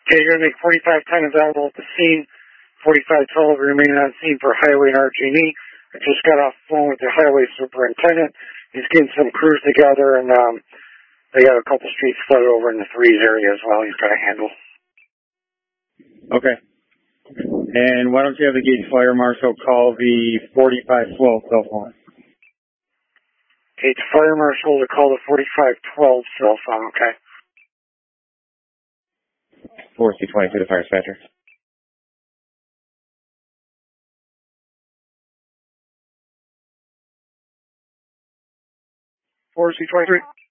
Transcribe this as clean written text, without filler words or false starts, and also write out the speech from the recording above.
Okay, you're going to make 4510 available at the scene. 4512 remain on scene for highway and RG&E. I just got off the phone with the highway superintendent. He's getting some crews together, and they got a couple streets flooded over in the Threes area as well. He's got to handle. Okay. And why don't you have the Gage Fire Marshal call the 4512 cell phone? Okay, the fire marshal to call the 4512 cell phone, okay? 4C20 to the fire dispatcher. 4C23.